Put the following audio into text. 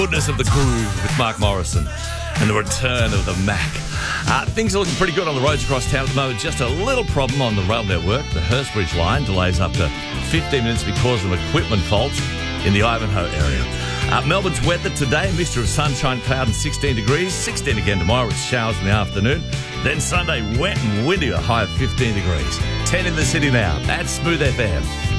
Goodness of the groove with Mark Morrison and the return of the Mac. Things are looking pretty good on the roads across town at the moment. Just a little problem on the rail network. The Hurstbridge line delays up to 15 minutes because of equipment faults in the Ivanhoe area. Melbourne's weather today, mixture of sunshine, cloud and 16 degrees. 16 again tomorrow with showers in the afternoon. Then Sunday, wet and windy, a high of 15 degrees. 10 in the city now. That's Smooth FM.